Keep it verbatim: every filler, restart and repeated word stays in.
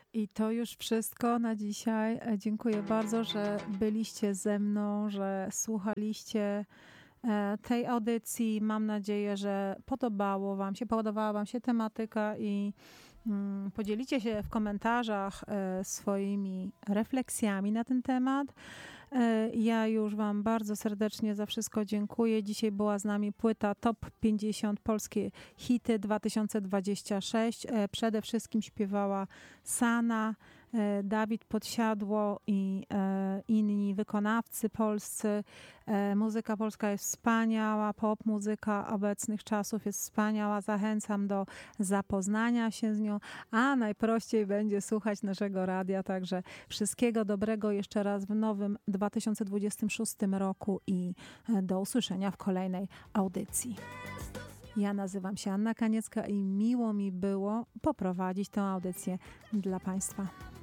I to już wszystko na dzisiaj. Dziękuję bardzo, że byliście ze mną, że słuchaliście tej audycji. Mam nadzieję, że podobało wam się, podobała wam się tematyka i podzielicie się w komentarzach swoimi refleksjami na ten temat. Ja już wam bardzo serdecznie za wszystko dziękuję. Dzisiaj była z nami płyta Top pięćdziesiąt Polskie Hity dwa tysiące dwadzieścia sześć. Przede wszystkim śpiewała Sana, Dawid Podsiadło i inni wykonawcy polscy. Muzyka polska jest wspaniała, pop muzyka obecnych czasów jest wspaniała. Zachęcam do zapoznania się z nią, a najprościej będzie słuchać naszego radia. Także wszystkiego dobrego jeszcze raz w nowym dwa tysiące dwudziestym szóstym roku i do usłyszenia w kolejnej audycji. Ja nazywam się Anna Kaniecka i miło mi było poprowadzić tę audycję dla Państwa.